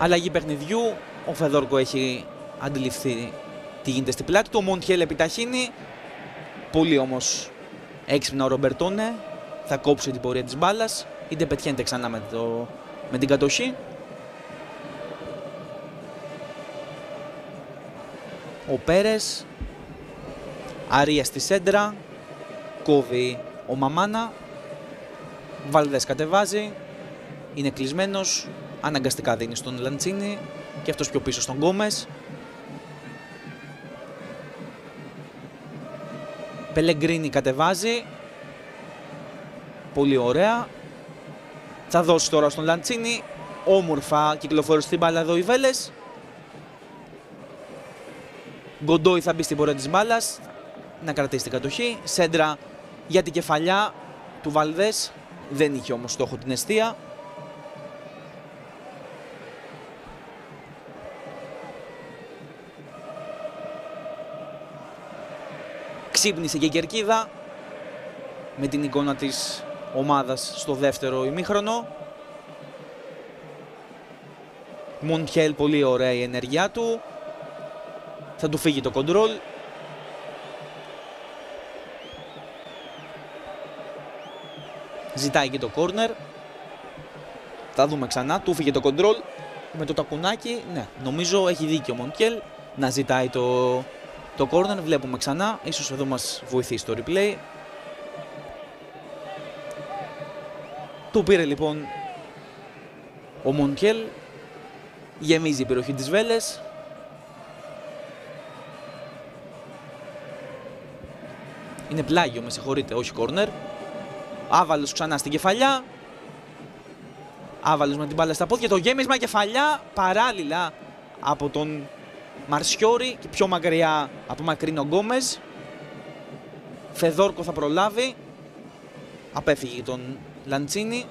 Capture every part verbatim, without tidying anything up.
Αλλαγή παιχνιδιού. Ο Φεδόρκο έχει αντιληφθεί τι γίνεται στην πλάτη του. Ο Μοντιέλ επιταχύνει. Πολύ όμως έξυπνα ο Ρομπερτόνε. Θα κόψει την πορεία της μπάλας. Είτε πετυχαίνεται ξανά με, το, με την κατοχή. Ο Πέρες. Αρία στη σέντρα. Κόβει ο Μαμάνα. Βαλδές κατεβάζει. Είναι κλεισμένος. Αναγκαστικά δίνει στον Λαντσίνη. Και αυτός πιο πίσω στον Γκόμες. Πελεγκρίνη κατεβάζει. Πολύ ωραία. Θα δώσει τώρα στον Λαντσίνη. Όμορφα κυκλοφορεί στην μπάλα εδώ οι Βέλες. Γκοντόι θα μπει στην πορεία της μπάλας. Να κρατήσει την κατοχή. Σέντρα για την κεφαλιά του Βαλδές. Δεν είχε όμως στόχο την εστία. Ξύπνησε και η κερκίδα με την εικόνα της ομάδας στο δεύτερο ημίχρονο. Μοντιέλ, πολύ ωραία η ενέργειά του. Θα του φύγει το κοντρόλ. Ζητάει και το κόρνερ. Θα δούμε ξανά. Του φύγε το κοντρόλ με το τακουνάκι. Ναι, νομίζω έχει δίκιο ο Μοντιέλ να ζητάει το, το κόρνερ. Βλέπουμε ξανά. Ίσως εδώ μας βοηθήσει το replay. Του πήρε λοιπόν ο Μοντιέλ. Γεμίζει η περιοχή της Βέλες. Είναι πλάγιο, με συγχωρείτε, όχι κόρνερ. Άβαλος ξανά στην κεφαλιά. Άβαλος με την μπάλα στα πόδια. Το γέμισμα κεφαλιά παράλληλα από τον Μαρσιόρι και πιο μακριά από μακρύνο Γκόμες. Φεδόρκο θα προλάβει. Απέφυγε τον Λαντσίνη.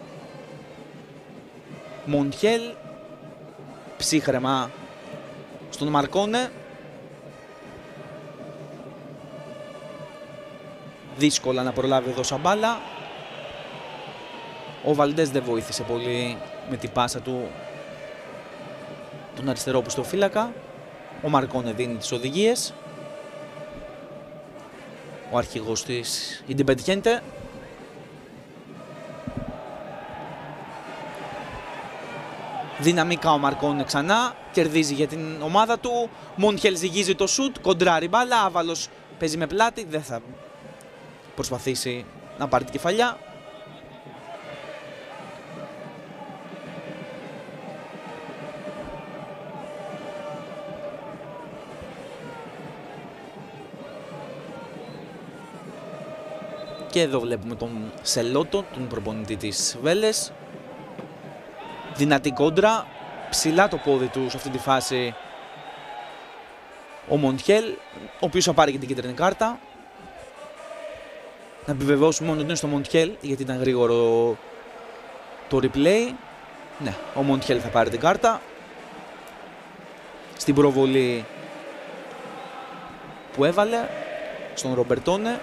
Μοντιέλ. Ψύχρεμα στον Μαρκόνε. Δύσκολα να προλάβει εδώ σαν μπάλα. Ο Βαλντές δεν βοήθησε πολύ με την πάσα του τον αριστερό που στο φύλακα. Ο Μαρκόνε δίνει τις οδηγίες. Ο αρχηγός της Ιντιπεντιέντε. Δυναμικά ο Μαρκόνε ξανά. Κερδίζει για την ομάδα του. Μοντιέλ ζυγίζει το σουτ. Κοντράρει μπάλα. Άβαλος παίζει με πλάτη. Δεν θα προσπαθήσει να πάρει την κεφαλιά. Και εδώ βλέπουμε τον Σελότο, τον προπονητή της Βέλες. Δυνατή κόντρα, ψηλά το πόδι του σε αυτή τη φάση ο Μοντιέλ, ο οποίος θα πάρει και την κίτρινη κάρτα. Να επιβεβαιώσουμε μόνο ότι είναι στο Μοντιέλ, γιατί ήταν γρήγορο το replay. Ναι, ο Μοντιέλ θα πάρει την κάρτα. Στην προβολή που έβαλε στον Ρομπερτόνε.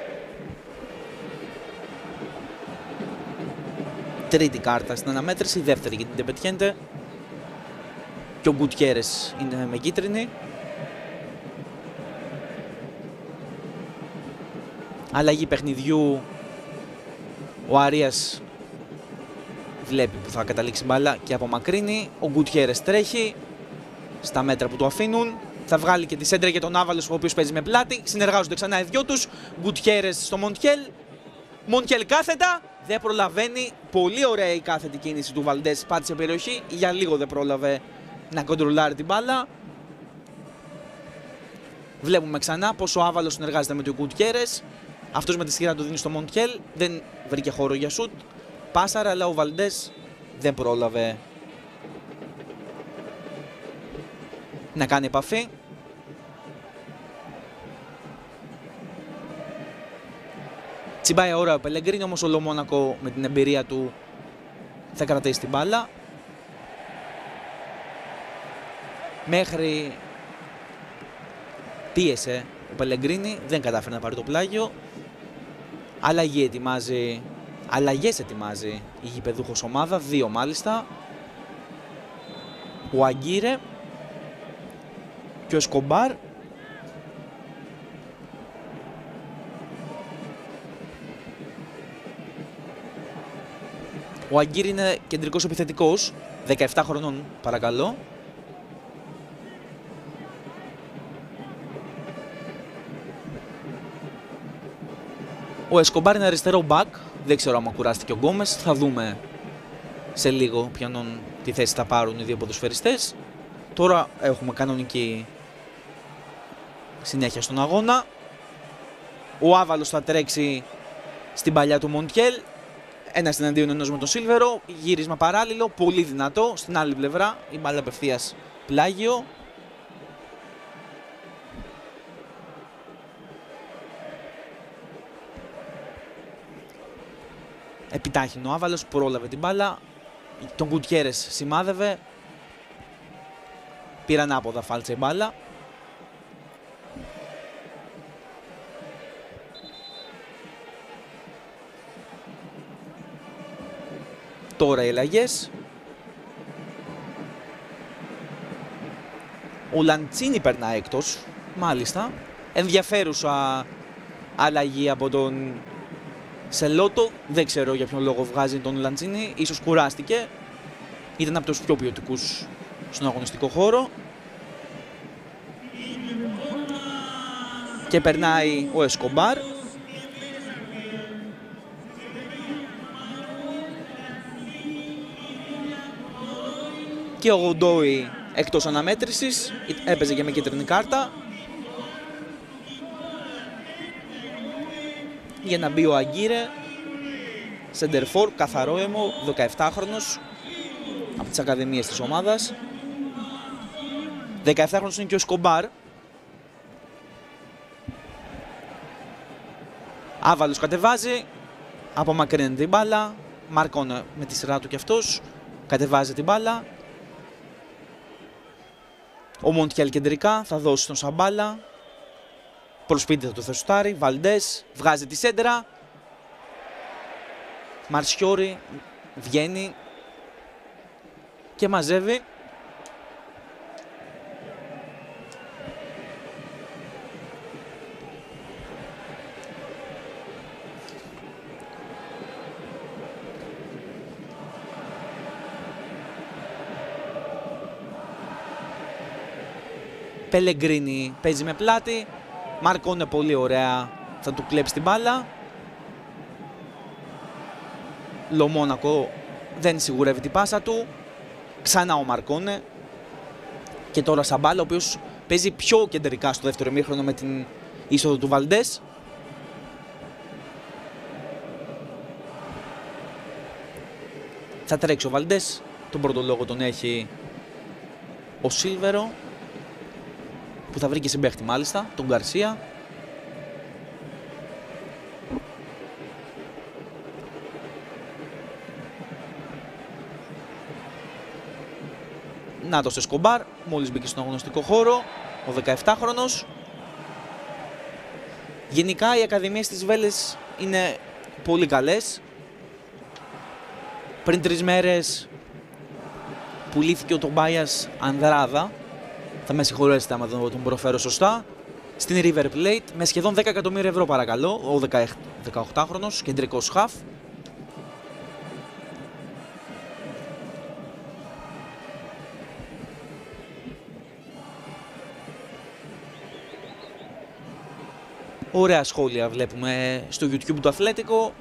Τρίτη κάρτα στην αναμέτρηση, δεύτερη για την Ιντιπεντιέντε. Και ο Γκουτιέρες είναι με κίτρινη. Αλλαγή παιχνιδιού. Ο Αρίας βλέπει που θα καταλήξει μπάλα και απομακρύνει. Ο Γκουτιέρες τρέχει στα μέτρα που του αφήνουν. Θα βγάλει και τη σέντρα για τον Άβαλος, ο οποίος παίζει με πλάτη. Συνεργάζονται ξανά οι δυο τους. Γκουτιέρες στο Μοντιέλ. Μοντιέλ κάθετα. Δεν προλαβαίνει. Πολύ ωραία η κάθετη κίνηση του Βαλντές. Πάτησε περιοχή. Για λίγο δεν πρόλαβε να κοντρολάρει την μπάλα. Βλέπουμε ξανά πως ο Άβαλος συνεργάζεται με τον Γκουτιέρες. Αυτός με τη σειρά του δίνει στο Μοντιέλ. Δεν βρήκε χώρο για σουτ. Πάσαρα, αλλά ο Βαλντές δεν πρόλαβε να κάνει επαφή. Τσιμπάει ώρα ο Πελεγκρίνη, όμως ο Λομόνακο με την εμπειρία του θα κρατήσει την μπάλα. Μέχρι πίεσε ο Πελεγκρίνη, δεν κατάφερε να πάρει το πλάγιο. Αλλαγή ετοιμάζει, αλλαγές ετοιμάζει η γηπεδούχος ομάδα, δύο μάλιστα. ο Αγκύρε και ο Εσκομπάρ. Ο Αγκύρε είναι κεντρικός επιθετικός, δεκαεπτά χρονών παρακαλώ. Ο Εσκομπάρ είναι αριστερό back, δεν ξέρω άμα κουράστηκε ο Γκόμες, θα δούμε σε λίγο ποιον τη θέση θα πάρουν οι δύο ποδοσφαιριστές. Τώρα έχουμε κανονική συνέχεια στον αγώνα. Ο Άβαλος θα τρέξει στην παλιά του Μοντιέλ. Ένας εναντίον ενός με τον Σίλβερο. Γύρισμα παράλληλο, πολύ δυνατό. Στην άλλη πλευρά η μπάλα απευθείας πλάγιο. Επιτάχυνε ο Άβαλος, πρόλαβε την μπάλα. Τον Γκουτιέρες σημάδευε. Πήρε ανάποδα, φάλτσε η μπάλα. Τώρα οι αλλαγές. Ο Λαντσίνι περνά εκτός, μάλιστα. Ενδιαφέρουσα αλλαγή από τον Σελότο. Δεν ξέρω για ποιον λόγο βγάζει τον Λαντσίνι. Ίσως κουράστηκε. Ήταν από τους πιο ποιοτικούς στον αγωνιστικό χώρο. Και περνάει ο Εσκομπάρ. Και ο Γοντόι εκτός αναμέτρησης, έπαιζε και με κίτρινη κάρτα. Για να μπει ο Αγκύρε, σεντερφόρ, καθαρό αίμο, δεκαεπτάχρονος, από τις ακαδημίες της ομάδας. δεκαεπτάχρονος είναι και ο Σκομπάρ. Άβαλος κατεβάζει, απομακρύνει την μπάλα, Μαρκώνε με τη σειρά του κι αυτός, κατεβάζει την μπάλα. Ο Μοντιέλ κεντρικά θα δώσει τον Σαμπάλα. Προσπίτι θα το θεσουτάρει. Βαλντές βγάζει τη σέντρα. Μαρσιόρι βγαίνει και μαζεύει. Πελεγκρίνι παίζει με πλάτη. Μαρκώνε πολύ ωραία. Θα του κλέψει την μπάλα. Λομόνακο δεν σιγουρεύει την πάσα του. Ξανά ο Μαρκώνε. Και τώρα Σαμπάλα, ο οποίος παίζει πιο κεντρικά στο δεύτερο ημίχρονο με την είσοδο του Βαλντές. Θα τρέξει ο Βαλντές. Τον πρώτο λόγο τον έχει ο Σίλβερο, που θα βρει και συμπαίχτη μάλιστα, τον Γκαρσία. Να το σε Σκομπάρ, μόλις μπήκε στον αγωνιστικό χώρο, ο δεκαεπτάχρονος. Γενικά οι ακαδημίες της Βέλες είναι πολύ καλές. Πριν τρεις μέρες πουλήθηκε ο Τομπάιας Ανδράδα. Θα με συγχωρέσετε άμα τον προφέρω σωστά. Στην River Plate με σχεδόν δέκα εκατομμύρια ευρώ παρακαλώ. Ο δεκαοκτάχρονος κεντρικός χαφ. Ωραία σχόλια βλέπουμε στο YouTube του Αθλέτικο.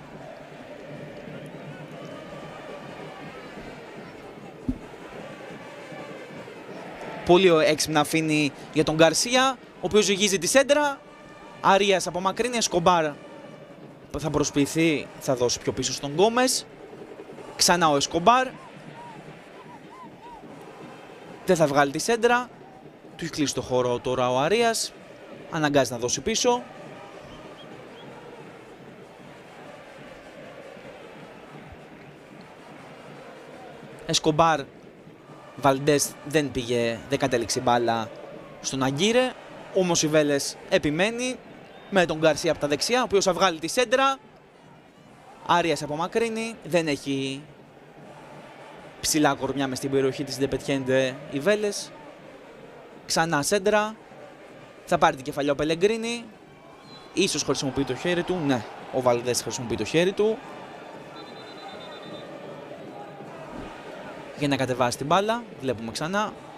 Πολύ έξυπνα αφήνει για τον Γκαρσία, ο οποίος ζυγίζει τη σέντρα. Αρίας απομακρύνει, Εσκομπάρ θα προσποιηθεί, θα δώσει πιο πίσω στον Γκόμες. Ξανά ο Εσκομπάρ. Δεν θα βγάλει τη σέντρα. Του έχει κλείσει το χώρο τώρα ο Αρίας. Αναγκάζει να δώσει πίσω. Εσκομπάρ, Βαλντές δεν πήγε, δεν κατέληξε μπάλα στον Αγκύρε. Όμως η Βέλες επιμένει με τον Γκαρσία από τα δεξιά, ο οποίος θα βγάλει τη σέντρα. Άριας απομακρύνει, δεν έχει ψηλά κορμιά μες στην περιοχή της, δεν πετιένται οι Βέλες. Ξανά σέντρα. Θα πάρει την κεφαλιά ο Πελεγκρίνη. Ίσως χρησιμοποιεί το χέρι του. Ναι, ο Βαλδές χρησιμοποιεί το χέρι του για να κατεβάσει την μπάλα. Βλέπουμε ξανά.